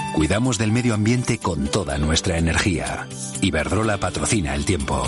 Cuidamos del medio ambiente con toda nuestra energía. Iberdrola patrocina el tiempo.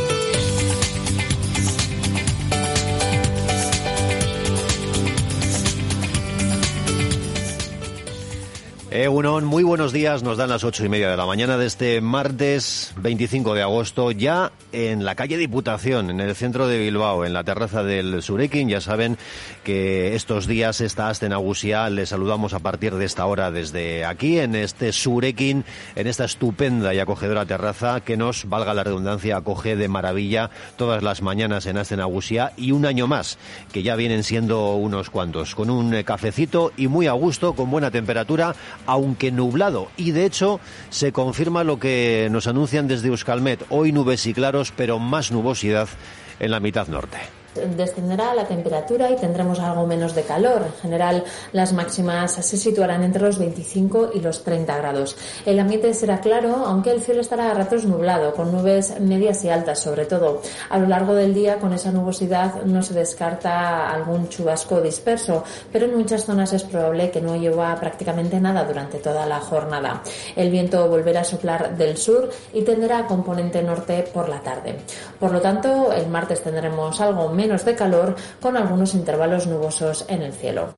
Egunon, muy buenos días, nos dan las 8:30 de la mañana de este martes 25 de agosto, ya en la calle Diputación, en el centro de Bilbao, en la terraza del Surekin. Ya saben que estos días, esta Aste Nagusia, les saludamos a partir de esta hora desde aquí, en este Surekin, en esta estupenda y acogedora terraza que nos, valga la redundancia, acoge de maravilla todas las mañanas en Aste Nagusia, y un año más, que ya vienen siendo unos cuantos, con un cafecito y muy a gusto, con buena temperatura, aunque nublado, y de hecho se confirma lo que nos anuncian desde Euskalmet: hoy nubes y claros, pero más nubosidad en la mitad norte. Descenderá la temperatura y tendremos algo menos de calor. En general, las máximas se situarán entre los 25 y los 30 grados. El ambiente será claro, aunque el cielo estará a ratos nublado, con nubes medias y altas sobre todo. A lo largo del día, con esa nubosidad, no se descarta algún chubasco disperso, pero en muchas zonas es probable que no llueva prácticamente nada durante toda la jornada. El viento volverá a soplar del sur y tenderá a componente norte por la tarde. Por lo tanto, el martes tendremos algo menos de calor, con algunos intervalos nubosos en el cielo.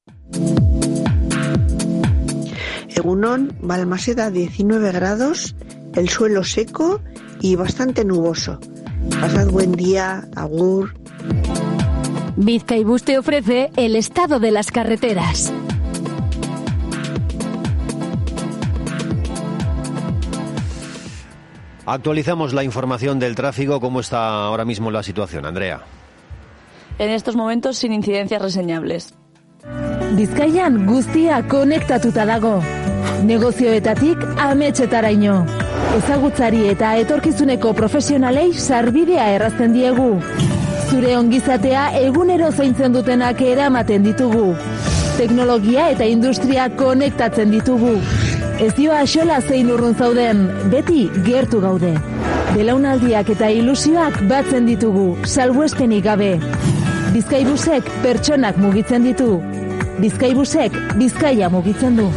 Egunon, Balmaseda 19 grados, el suelo seco y bastante nuboso. Pasad buen día, agur. Bizkaibus te ofrece el estado de las carreteras. Actualizamos la información del tráfico. ¿Cómo está ahora mismo la situación, Andrea? En estos momentos sin incidencias reseñables. Bizkaian guztia konektatuta dago. Negozioetatik ametsetaraino. Ezagutzari eta etorkizuneko profesionalei sarbidea errazten diegu. Zure ongizatea egunero zaintzen dutenak eramaten ditugu. Teknologia eta industria konektatzen ditugu. Ez dio axola zein urrun zauden, beti gertu gaude. Belaunaldiak eta ilusioak batzen ditugu, salbuespenik gabe. Bizkaibusek pertsonak mugitzen ditu. Bizkaibusek Bizkaia mugitzen du.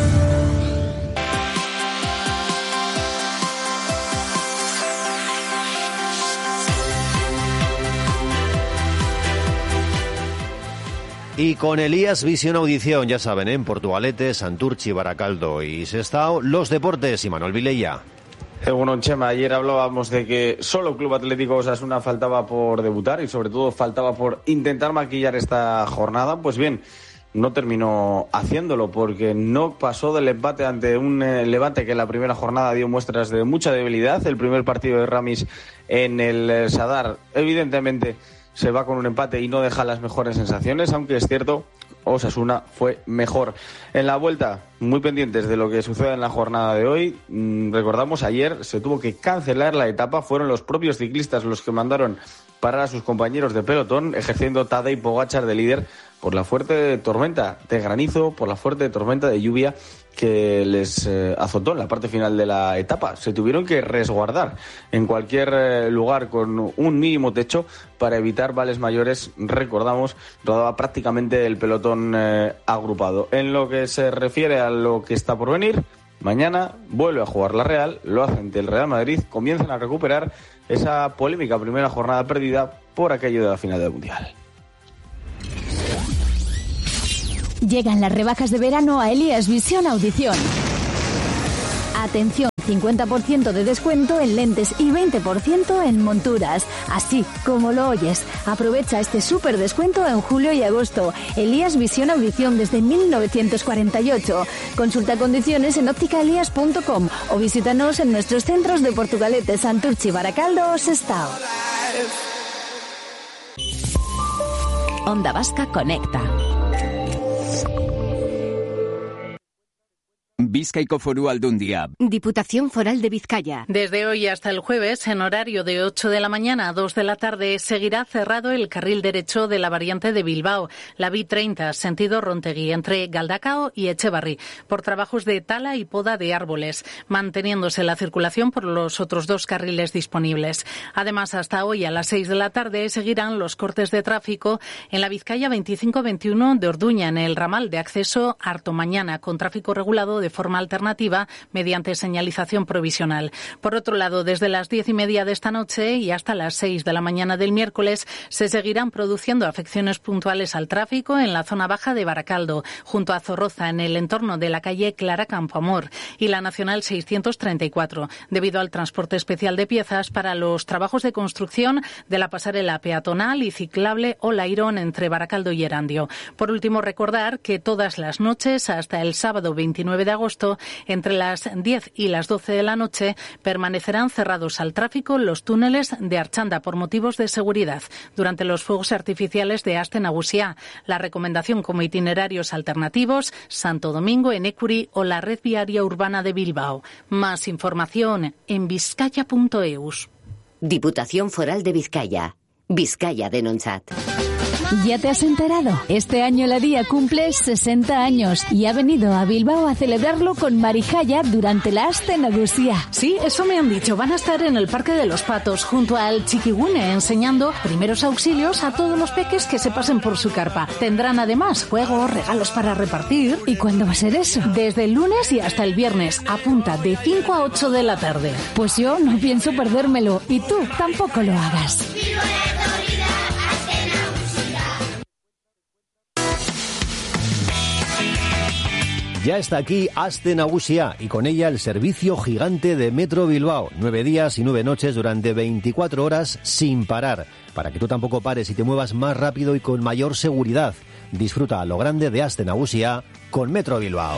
Y con Elías Visión Audición, ya saben, en Portugalete, Santurchi, Baracaldo y Sestao, los deportes y Manuel Vilella. Bueno, Chema, ayer hablábamos de que solo Club Atlético Osasuna faltaba por debutar y sobre todo faltaba por intentar maquillar esta jornada. Pues bien, no terminó haciéndolo porque no pasó del empate ante un Levante que en la primera jornada dio muestras de mucha debilidad. El primer partido de Ramis en el Sadar, evidentemente, se va con un empate y no deja las mejores sensaciones, aunque es cierto, Osasuna fue mejor. En la vuelta, muy pendientes de lo que sucede en la jornada de hoy. Recordamos, ayer se tuvo que cancelar la etapa, fueron los propios ciclistas los que mandaron parar a sus compañeros de pelotón, ejerciendo Tadej Pogačar de líder por la fuerte tormenta de granizo, por la fuerte tormenta de lluvia que les azotó en la parte final de la etapa. Se tuvieron que resguardar en cualquier lugar con un mínimo techo para evitar males mayores. Recordamos, rodaba prácticamente el pelotón agrupado. En lo que se refiere a lo que está por venir, mañana vuelve a jugar la Real, lo hace ante el Real Madrid, comienzan a recuperar esa polémica primera jornada perdida por aquello de la final del Mundial. Llegan las rebajas de verano a Elías Visión Audición. Atención, 50% de descuento en lentes y 20% en monturas. Así como lo oyes. Aprovecha este súper descuento en julio y agosto. Elías Visión Audición desde 1948. Consulta condiciones en opticaelías.com o visítanos en nuestros centros de Portugalete, Santurchi, Baracaldo o Sestao. Onda Vasca Conecta. Bizkaiko Foru Aldundia. Diputación Foral de Vizcaya. Desde hoy hasta el jueves, en horario de 8 de la mañana a 2 de la tarde, seguirá cerrado el carril derecho de la variante de Bilbao, la B30, sentido Rontegui, entre Galdacao y Echevarri, por trabajos de tala y poda de árboles, manteniéndose la circulación por los otros dos carriles disponibles. Además, hasta hoy a las 6 de la tarde seguirán los cortes de tráfico en la Vizcaya 25-21 de Orduña, en el ramal de acceso a Artomañana, con tráfico regulado de forma plataforma alternativa mediante señalización provisional. Por otro lado, desde las 10:30 de esta noche y hasta las 6 de la mañana del miércoles se seguirán produciendo afecciones puntuales al tráfico en la zona baja de Baracaldo, junto a Zorroza, en el entorno de la calle Clara Campoamor y la Nacional 634, debido al transporte especial de piezas para los trabajos de construcción de la pasarela peatonal y ciclable Olairón entre Baracaldo y Erandio. Por último, recordar que todas las noches hasta el sábado 29 de agosto, entre las 10 y las 12 de la noche, permanecerán cerrados al tráfico los túneles de Archanda por motivos de seguridad durante los fuegos artificiales de Aste Nagusia. La recomendación como itinerarios alternativos, Santo Domingo, Enecuri o la red viaria urbana de Bilbao. Más información en vizcaya.eus. Diputación Foral de Vizcaya. Vizcaya Denontzat. ¿Ya te has enterado? Este año la Día cumple 60 años y ha venido a Bilbao a celebrarlo con Marijaya durante la Aste Nagusia. Sí, eso me han dicho. Van a estar en el Parque de los Patos, junto al Chiquigune, enseñando primeros auxilios a todos los peques que se pasen por su carpa. Tendrán además juegos, regalos para repartir. ¿Y cuándo va a ser eso? Desde el lunes y hasta el viernes. Apunta de 5 a 8 de la tarde. Pues yo no pienso perdérmelo y tú tampoco lo hagas. Ya está aquí Aste Nagusia y con ella el servicio gigante de Metro Bilbao. 9 días y 9 noches durante 24 horas sin parar, para que tú tampoco pares y te muevas más rápido y con mayor seguridad. Disfruta a lo grande de Aste Nagusia con Metro Bilbao.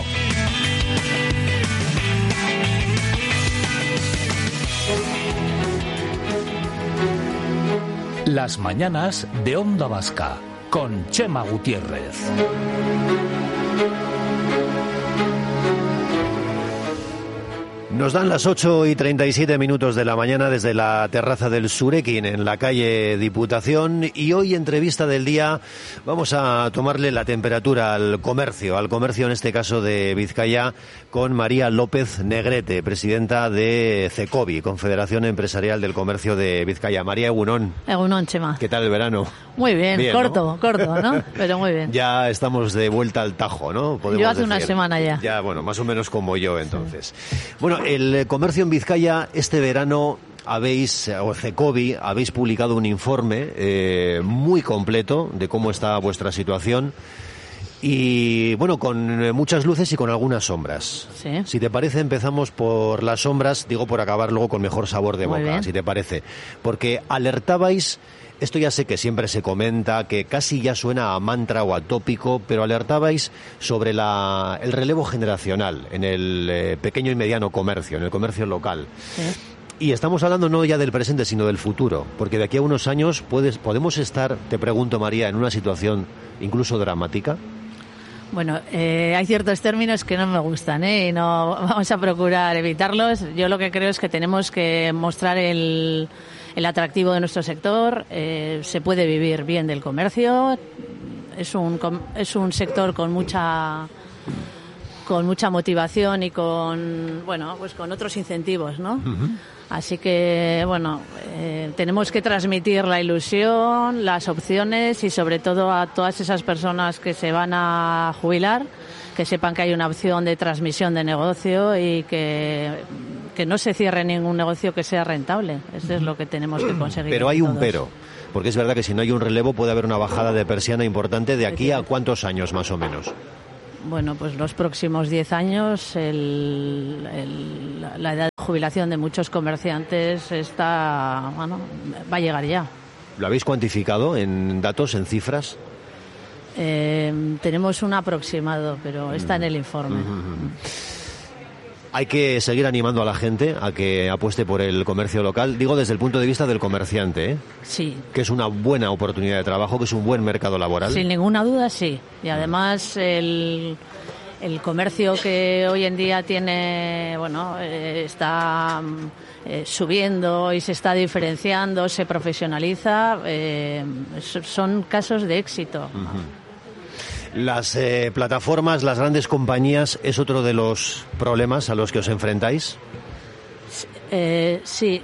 Las mañanas de Onda Vasca con Chema Gutiérrez. Nos dan las 8:37 de la mañana desde la terraza del Surekin en la calle Diputación y hoy entrevista del día vamos a tomarle la temperatura al comercio en este caso de Vizcaya, con María López Negrete, presidenta de CECOBI, Confederación Empresarial del Comercio de Vizcaya. María, egunon. Egunon, Chema. ¿Qué tal el verano? Muy bien, corto, ¿no? Pero muy bien. Ya estamos de vuelta al Tajo, ¿no? Yo hace una semana ya. Ya, bueno, más o menos como yo entonces. Sí. Bueno, el comercio en Vizcaya este verano CECOBI, habéis publicado un informe muy completo de cómo está vuestra situación y, bueno, con muchas luces y con algunas sombras. Sí. Si te parece, empezamos por las sombras, digo por acabar luego con mejor sabor de boca, si te parece. Porque alertabais, esto ya sé que siempre se comenta, que casi ya suena a mantra o a tópico, pero alertabais sobre el relevo generacional en el pequeño y mediano comercio, en el comercio local. Sí. Y estamos hablando no ya del presente, sino del futuro, porque de aquí a unos años podemos estar, te pregunto, María, en una situación incluso dramática. Bueno, hay ciertos términos que no me gustan, y no vamos a procurar evitarlos. Yo lo que creo es que tenemos que mostrar el atractivo de nuestro sector. Se puede vivir bien del comercio. Es un sector con mucha motivación y con otros incentivos, ¿no? Uh-huh. Así que, tenemos que transmitir la ilusión, las opciones y sobre todo a todas esas personas que se van a jubilar, que sepan que hay una opción de transmisión de negocio y que no se cierre ningún negocio que sea rentable. Eso es lo que tenemos que conseguir. Pero hay un pero, porque es verdad que si no hay un relevo puede haber una bajada de persiana importante. ¿De aquí a cuántos años más o menos? Bueno, pues los próximos 10 años la edad de jubilación de muchos comerciantes va a llegar ya. ¿Lo habéis cuantificado en datos, en cifras? Tenemos un aproximado, pero está en el informe. Hay que seguir animando a la gente a que apueste por el comercio local, digo desde el punto de vista del comerciante, ¿eh? Sí. Que es una buena oportunidad de trabajo, que es un buen mercado laboral. Sin ninguna duda, sí. Y además el comercio que hoy en día tiene, está subiendo y se está diferenciando, se profesionaliza, son casos de éxito. Uh-huh. Las plataformas, las grandes compañías, ¿es otro de los problemas a los que os enfrentáis? Sí.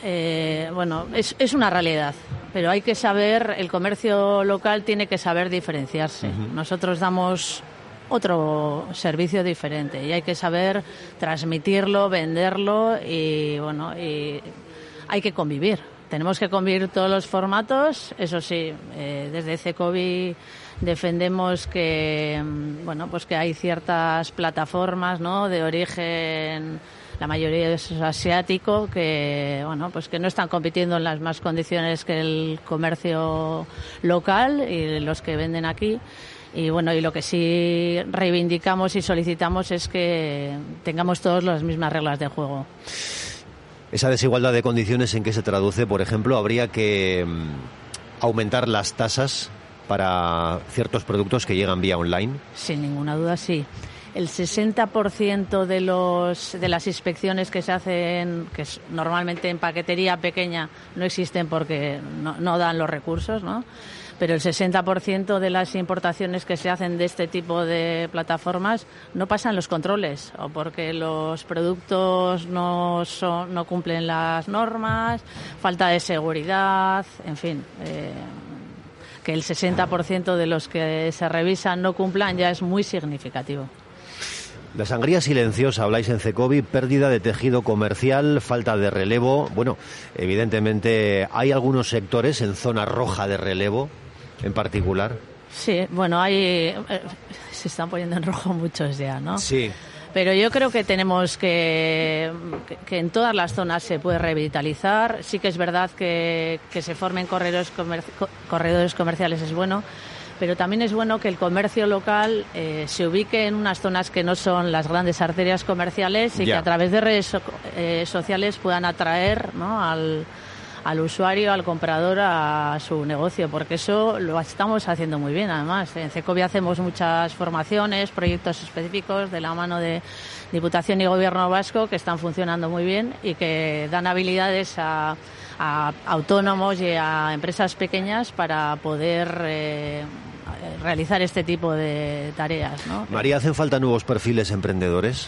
Es una realidad, pero hay que saber, el comercio local tiene que saber diferenciarse. Uh-huh. Nosotros damos otro servicio diferente y hay que saber transmitirlo, venderlo y bueno, y hay que convivir. Tenemos que convivir todos los formatos, eso sí, desde Cecovi defendemos que bueno, pues que hay ciertas plataformas, ¿no?, de origen, la mayoría es asiático, que bueno, pues que no están compitiendo en las mismas condiciones que el comercio local y los que venden aquí. Y bueno, y lo que sí reivindicamos y solicitamos es que tengamos todos las mismas reglas de juego. Esa desigualdad de condiciones, ¿en qué se traduce? Por ejemplo, habría que aumentar las tasas para ciertos productos que llegan vía online. Sin ninguna duda, sí. El 60% de las inspecciones que se hacen, que normalmente en paquetería pequeña no existen porque no dan los recursos, ¿no? Pero el 60% de las importaciones que se hacen de este tipo de plataformas no pasan los controles, o porque los productos no cumplen las normas, falta de seguridad, en fin. Que el 60% de los que se revisan no cumplan ya es muy significativo. La sangría silenciosa, habláis en Cecovi, pérdida de tejido comercial, falta de relevo. Bueno, evidentemente hay algunos sectores en zona roja de relevo en particular. Sí, bueno, se están poniendo en rojo muchos ya, ¿no? Sí. Pero yo creo que tenemos que en todas las zonas se puede revitalizar. Sí que es verdad que se formen corredores comerciales es bueno, pero también es bueno que el comercio local se ubique en unas zonas que no son las grandes arterias comerciales y que a través de redes sociales puedan atraer, ¿no?, al usuario, al comprador, a su negocio, porque eso lo estamos haciendo muy bien. Además, en Cecovi hacemos muchas formaciones, proyectos específicos de la mano de Diputación y Gobierno Vasco que están funcionando muy bien y que dan habilidades a autónomos y a empresas pequeñas para poder realizar este tipo de tareas, ¿no? María, ¿hacen falta nuevos perfiles emprendedores?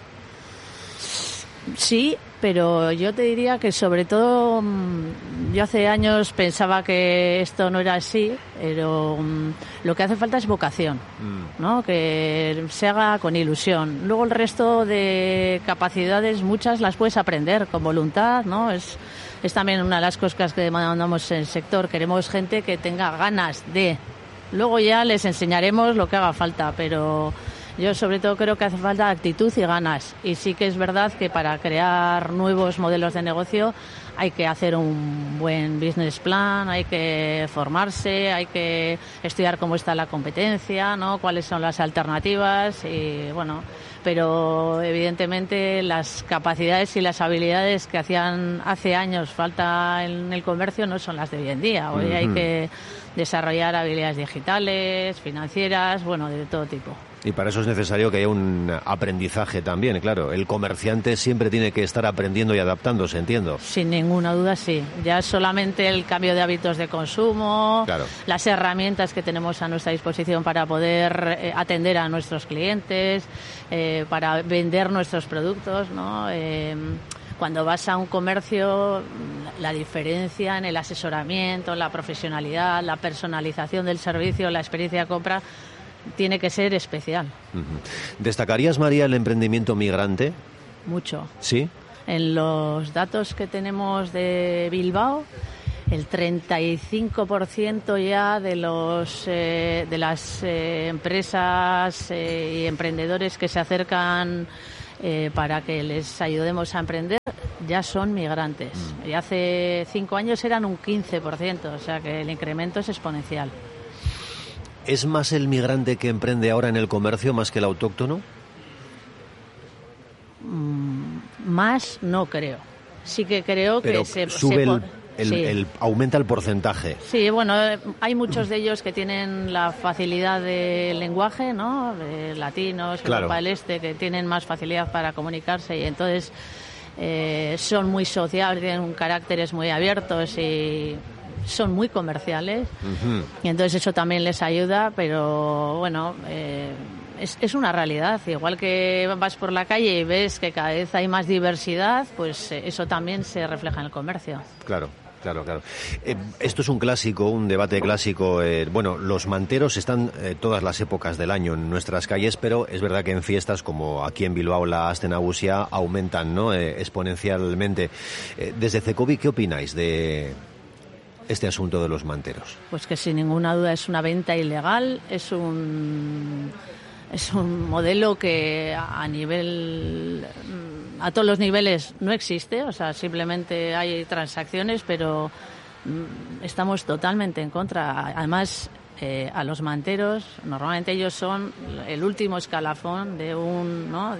Sí, pero yo te diría que sobre todo yo hace años pensaba que esto no era así, pero lo que hace falta es vocación, ¿no?, que se haga con ilusión. Luego el resto de capacidades, muchas las puedes aprender con voluntad, ¿no? Es también una de las cosas que demandamos en el sector. Queremos gente que tenga ganas de. Luego ya les enseñaremos lo que haga falta, pero yo sobre todo creo que hace falta actitud y ganas. Y sí que es verdad que para crear nuevos modelos de negocio hay que hacer un buen business plan, hay que formarse, hay que estudiar cómo está la competencia, ¿no?, cuáles son las alternativas y bueno, pero evidentemente las capacidades y las habilidades que hacían hace años falta en el comercio no son las de hoy en día. Hoy hay que desarrollar habilidades digitales, financieras, bueno, de todo tipo. Y para eso es necesario que haya un aprendizaje también, claro. El comerciante siempre tiene que estar aprendiendo y adaptándose, entiendo. Sin ninguna duda, sí. Ya solamente el cambio de hábitos de consumo, claro, las herramientas que tenemos a nuestra disposición para poder atender a nuestros clientes, para vender nuestros productos, ¿no? Cuando vas a un comercio, la diferencia en el asesoramiento, la profesionalidad, la personalización del servicio, la experiencia de compra tiene que ser especial. ¿Destacarías, María, el emprendimiento migrante? Mucho. ¿Sí? En los datos que tenemos de Bilbao, el 35% ya de las empresas y emprendedores que se acercan para que les ayudemos a emprender ya son migrantes. Y hace 5 años eran un 15%, o sea que el incremento es exponencial. ¿Es más el migrante que emprende ahora en el comercio más que el autóctono? Más no creo. Sí que creo pero que sube sí. Aumenta el porcentaje. Sí, bueno, hay muchos de ellos que tienen la facilidad del lenguaje, ¿no? De latinos, claro, Europa del Este, que tienen más facilidad para comunicarse y entonces son muy sociables, tienen caracteres muy abiertos y son muy comerciales, y entonces eso también les ayuda, pero bueno, es una realidad. Igual que vas por la calle y ves que cada vez hay más diversidad, pues eso también se refleja en el comercio. Claro. Claro. Esto es un clásico, un debate clásico. Bueno, los manteros están todas las épocas del año en nuestras calles, pero es verdad que en fiestas como aquí en Bilbao la Aste Nagusia aumentan, ¿no? Exponencialmente. Desde Cecovi, ¿qué opináis de este asunto de los manteros? Pues que sin ninguna duda es una venta ilegal, es un modelo que a todos los niveles no existe, o sea, simplemente hay transacciones, pero estamos totalmente en contra. Además, a los manteros, normalmente ellos son el último escalafón de una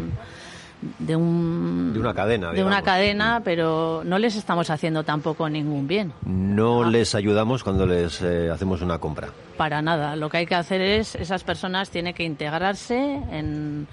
cadena, digamos. Una cadena, pero no les estamos haciendo tampoco ningún bien. No les ayudamos cuando les hacemos una compra. Para nada. Lo que hay que hacer es, esas personas tienen que integrarse en...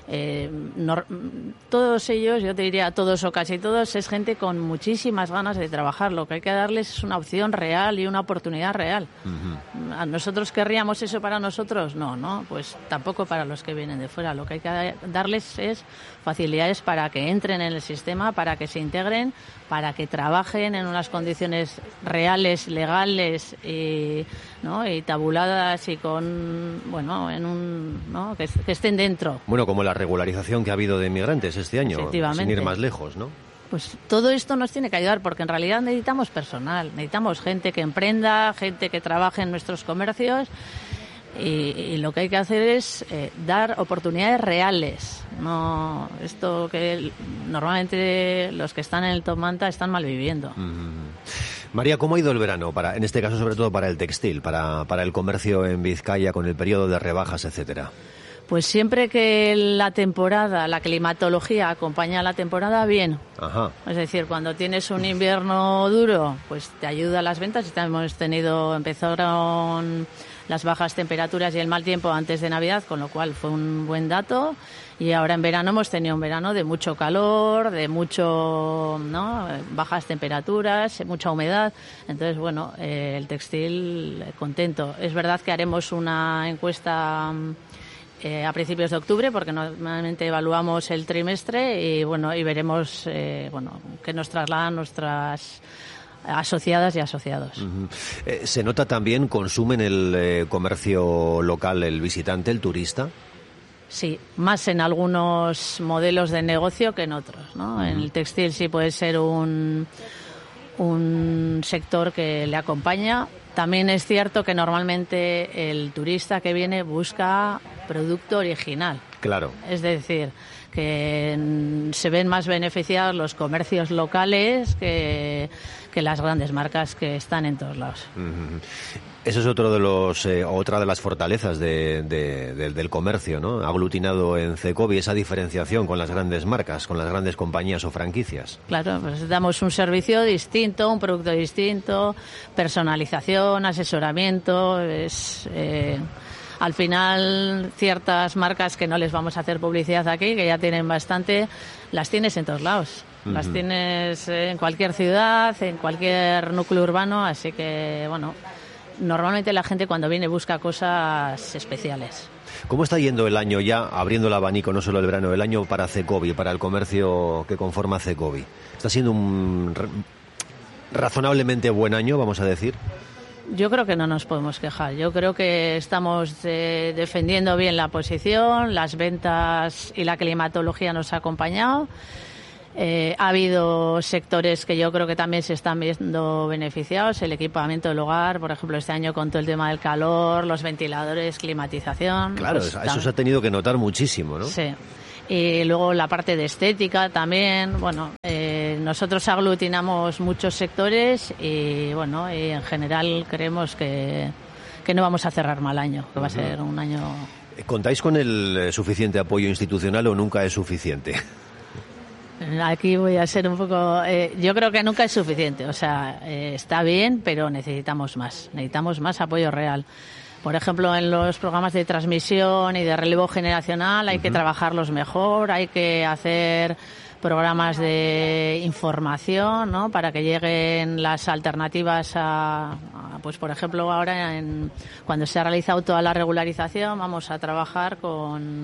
todos ellos, yo te diría todos o casi todos, es gente con muchísimas ganas de trabajar. Lo que hay que darles es una opción real y una oportunidad real. Uh-huh. ¿A nosotros querríamos eso para nosotros? No, pues tampoco para los que vienen de fuera. Lo que hay que darles es facilidades para que entren en el sistema, para que se integren, para que trabajen en unas condiciones reales, legales y tabuladas y con, que estén dentro. Bueno, como la regularización que ha habido de inmigrantes este año, sin ir más lejos, ¿no? Pues todo esto nos tiene que ayudar, porque en realidad necesitamos personal, necesitamos gente que emprenda, gente que trabaje en nuestros comercios, y lo que hay que hacer es dar oportunidades reales. No esto que normalmente los que están en el top manta están mal viviendo. María, ¿cómo ha ido el verano? En este caso, sobre todo para el textil, para el comercio en Vizcaya, con el periodo de rebajas, etcétera. Pues siempre que la climatología acompaña a la temporada, bien. Ajá. Es decir, cuando tienes un invierno duro, pues te ayuda a las ventas. Empezaron las bajas temperaturas y el mal tiempo antes de Navidad, con lo cual fue un buen dato. Y ahora en verano hemos tenido un verano de mucho calor, de bajas temperaturas, mucha humedad. Entonces, el textil contento. Es verdad que haremos una encuesta a principios de octubre, porque normalmente evaluamos el trimestre y veremos qué nos trasladan nuestras asociadas y asociados. Uh-huh. ¿Se nota también, consumen el comercio local el visitante, el turista? Sí, más en algunos modelos de negocio que en otros, ¿no? Uh-huh. En el textil sí puede ser un sector que le acompaña. También es cierto que normalmente el turista que viene busca producto original. Claro. Es decir, que se ven más beneficiados los comercios locales que las grandes marcas que están en todos lados. Uh-huh. Eso es otra de las fortalezas del comercio, ¿no? Aglutinado en Cecovi, esa diferenciación con las grandes marcas, con las grandes compañías o franquicias. Claro, pues damos un servicio distinto, un producto distinto, personalización, asesoramiento. Al final, ciertas marcas que no les vamos a hacer publicidad aquí, que ya tienen bastante, las tienes en todos lados. Uh-huh. Las tienes en cualquier ciudad, en cualquier núcleo urbano, así que, normalmente la gente cuando viene busca cosas especiales. ¿Cómo está yendo el año ya, abriendo el abanico, no solo el verano, el año para Cecovi, para el comercio que conforma Cecovi? ¿Está siendo un razonablemente buen año, vamos a decir? Yo creo que no nos podemos quejar. Yo creo que estamos defendiendo bien la posición, las ventas y la climatología nos ha acompañado. Ha habido sectores que yo creo que también se están viendo beneficiados. El equipamiento del hogar, por ejemplo, este año con todo el tema del calor, los ventiladores, climatización. Claro, pues, eso se ha tenido que notar muchísimo, ¿no? Sí. Y luego la parte de estética también. Nosotros aglutinamos muchos sectores y en general creemos que no vamos a cerrar mal año, que va a ser un año... ¿Contáis con el suficiente apoyo institucional o nunca es suficiente? Aquí voy a ser un poco... yo creo que nunca es suficiente. O sea, está bien, pero necesitamos más apoyo real. Por ejemplo, en los programas de transmisión y de relevo generacional hay que trabajarlos mejor, hay que hacer programas de información, ¿no? Para que lleguen las alternativas pues por ejemplo, ahora cuando se ha realizado toda la regularización vamos a trabajar con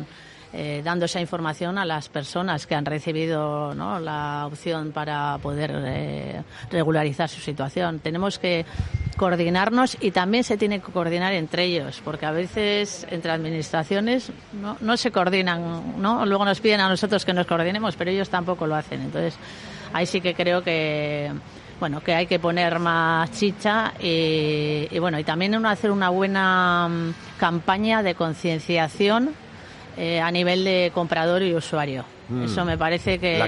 dando esa información a las personas que han recibido, ¿no?, la opción para poder regularizar su situación. Tenemos que coordinarnos y también se tiene que coordinar entre ellos, porque a veces entre administraciones no se coordinan, ¿no? Luego nos piden a nosotros que nos coordinemos, pero ellos tampoco lo hacen. Entonces, ahí sí que creo que que hay que poner más chicha y también hacer una buena campaña de concienciación a nivel de comprador y usuario. Eso me parece que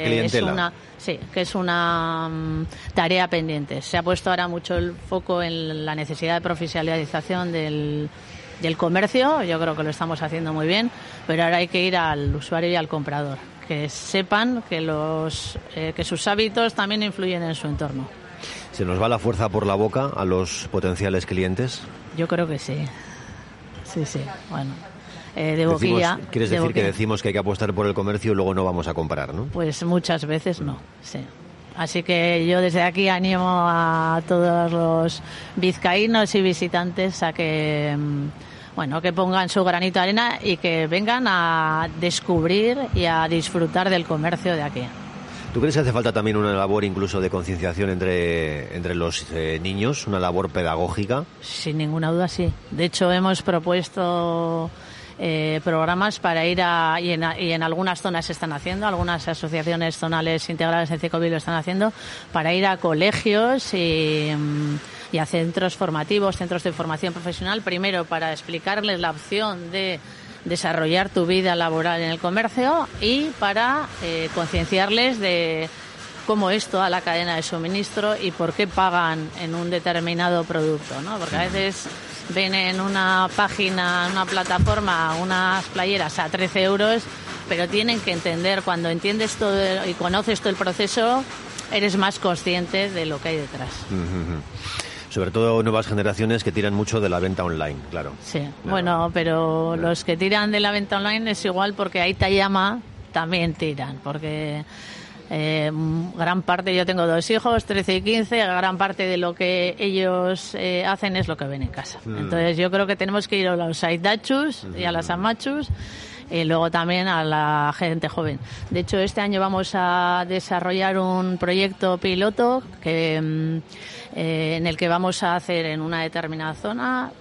es una tarea pendiente. Se ha puesto ahora mucho el foco en la necesidad de profesionalización del comercio. Yo creo que lo estamos haciendo muy bien, pero ahora hay que ir al usuario y al comprador, que sepan que sus hábitos también influyen en su entorno. ¿Se nos va la fuerza por la boca a los potenciales clientes? Yo creo que sí. Sí. Bueno, ¿Quieres decir que decimos que hay que apostar por el comercio y luego no vamos a comprar, no? Pues muchas veces no, sí. Así que yo desde aquí animo a todos los vizcaínos y visitantes a que pongan su granito de arena y que vengan a descubrir y a disfrutar del comercio de aquí. ¿Tú crees que hace falta también una labor incluso de concienciación entre los niños, una labor pedagógica? Sin ninguna duda, sí. De hecho, hemos propuesto programas para ir y en algunas zonas se están haciendo, algunas asociaciones zonales integradas en Cecovi lo están haciendo, para ir a colegios y a centros formativos, centros de formación profesional, primero para explicarles la opción de desarrollar tu vida laboral en el comercio y para concienciarles de cómo es toda la cadena de suministro y por qué pagan en un determinado producto, ¿no? Porque a veces ven en una página, en una plataforma, unas playeras a 13 euros, pero tienen que entender, cuando entiendes todo y conoces todo el proceso, eres más consciente de lo que hay detrás. Sobre todo nuevas generaciones que tiran mucho de la venta online, claro. Sí, pero los que tiran de la venta online es igual, porque ahí Tayama también tiran, porque gran parte, yo tengo 2 hijos, 13 y 15, gran parte de lo que ellos hacen es lo que ven en casa. Entonces yo creo que tenemos que ir a los aitachus y a las amachus, y luego también a la gente joven. De hecho, este año vamos a desarrollar un proyecto piloto en el que vamos a hacer en una determinada zona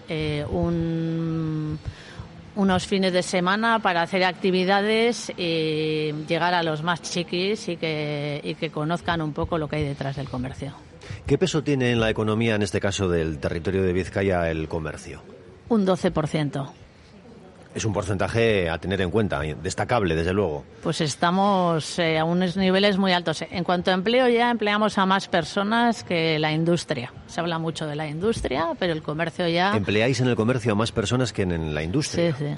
unos fines de semana para hacer actividades y llegar a los más chiquis y que conozcan un poco lo que hay detrás del comercio. ¿Qué peso tiene en la economía, en este caso del territorio de Vizcaya, el comercio? Un 12%. Es un porcentaje a tener en cuenta, destacable, desde luego. Pues estamos a unos niveles muy altos. En cuanto a empleo, ya empleamos a más personas que la industria. Se habla mucho de la industria, pero el comercio ya... ¿Empleáis en el comercio a más personas que en la industria? Sí.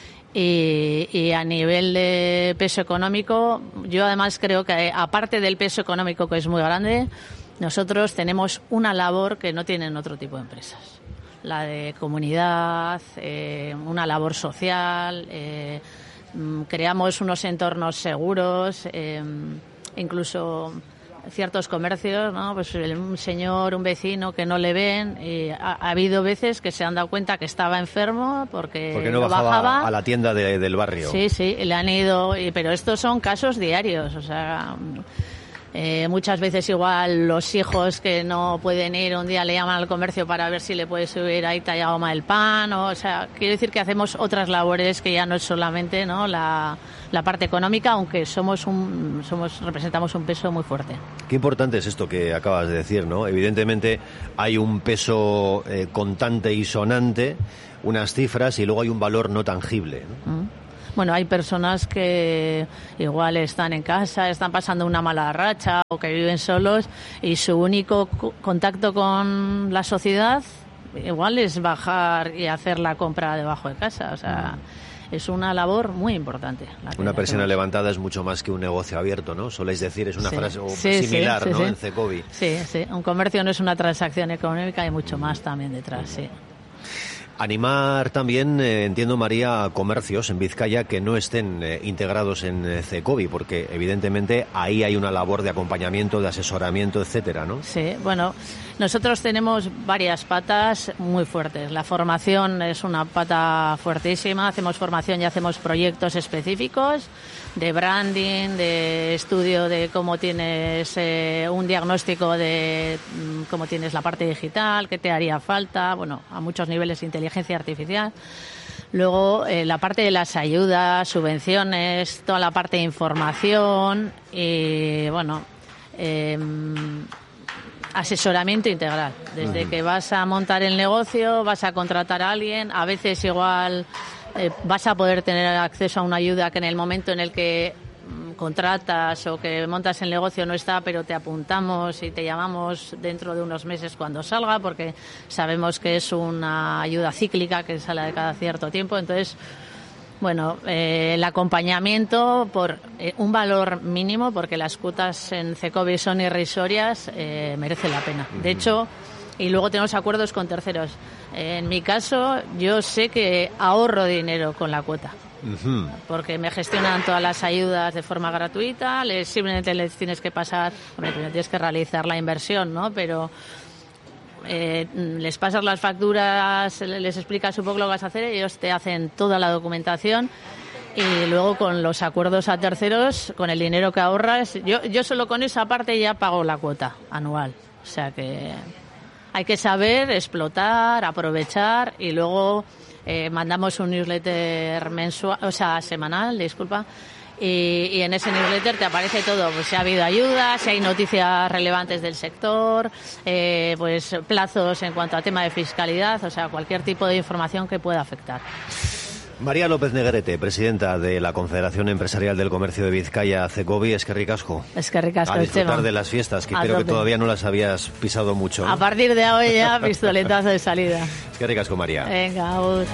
Y a nivel de peso económico, yo además creo que, aparte del peso económico, que es muy grande, nosotros tenemos una labor que no tienen otro tipo de empresas. La de comunidad, una labor social, creamos unos entornos seguros, incluso ciertos comercios, ¿no? Pues un señor, un vecino que no le ven, y ha habido veces que se han dado cuenta que estaba enfermo porque no bajaba a la tienda del barrio. Sí, le han ido, pero estos son casos diarios, o sea... muchas veces igual los hijos que no pueden ir un día le llaman al comercio para ver si le puede subir ahí Tallagoma el pan, o sea, quiero decir que hacemos otras labores que ya no es solamente, ¿no?, la parte económica, aunque representamos un peso muy fuerte. Qué importante es esto que acabas de decir, ¿no? Evidentemente hay un peso contante y sonante, unas cifras, y luego hay un valor no tangible, ¿no? Bueno, hay personas que igual están en casa, están pasando una mala racha o que viven solos, y su único contacto con la sociedad igual es bajar y hacer la compra debajo de casa. O sea, es una labor muy importante. Una persiana levantada es mucho más que un negocio abierto, ¿no? Soléis decir, es una frase similar, ¿no? En Cecovi. Sí. Un comercio no es una transacción económica, hay mucho más también detrás, sí. Animar también, entiendo, María, a comercios en Vizcaya que no estén integrados en Cecovi, porque evidentemente ahí hay una labor de acompañamiento, de asesoramiento, etcétera, ¿no? Sí, bueno, nosotros tenemos varias patas muy fuertes. La formación es una pata fuertísima. Hacemos formación y hacemos proyectos específicos de branding, de estudio de cómo tienes un diagnóstico de cómo tienes la parte digital, qué te haría falta, bueno, a muchos niveles de inteligencia artificial. Luego, la parte de las ayudas, subvenciones, toda la parte de información y, bueno, asesoramiento integral. Desde que vas a montar el negocio, vas a contratar a alguien, a veces igual vas a poder tener acceso a una ayuda que en el momento en el que contratas o que montas el negocio no está, pero te apuntamos y te llamamos dentro de unos meses cuando salga, porque sabemos que es una ayuda cíclica que sale de cada cierto tiempo. Entonces, bueno, el acompañamiento por un valor mínimo, porque las cuotas en Cecovi son irrisorias, merece la pena. De hecho, y luego tenemos acuerdos con terceros. En mi caso, yo sé que ahorro dinero con la cuota. Porque me gestionan todas las ayudas de forma gratuita, simplemente les tienes que pasar, hombre, tienes que realizar la inversión, ¿no? Pero les pasas las facturas, les explicas un poco lo que vas a hacer, ellos te hacen toda la documentación y luego con los acuerdos a terceros, con el dinero que ahorras, yo solo con esa parte ya pago la cuota anual. O sea que hay que saber explotar, aprovechar y luego mandamos un newsletter semanal, disculpa, y en ese newsletter te aparece todo, pues si ha habido ayuda, si hay noticias relevantes del sector, pues plazos en cuanto a tema de fiscalidad, o sea, cualquier tipo de información que pueda afectar. María López Negrete, presidenta de la Confederación Empresarial del Comercio de Vizcaya, Cecovi, eskerrik asko. Eskerrik asko, a disfrutar de las fiestas, que creo que todavía no las habías pisado mucho, ¿no? A partir de hoy ya pistoletazo de salida. Eskerrik asko, María. Venga,